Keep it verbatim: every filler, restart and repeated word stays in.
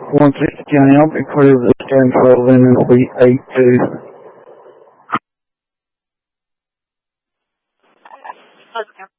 one sixty I'll be clear of the stand twelve and it'll be eight two. Okay.